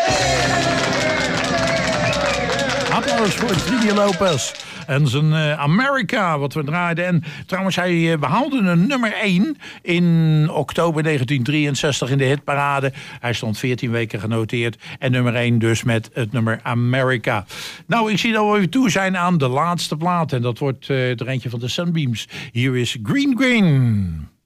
Applaus voor Trini Lopez en zijn America, wat we draaiden. En trouwens, hij behaalde een nummer 1 in oktober 1963 in de hitparade. Hij stond 14 weken genoteerd. En nummer 1 dus met het nummer America. Nou, ik zie dat we weer toe zijn aan de laatste plaat. En dat wordt er eentje van de Sunbeams. Hier is Green Green.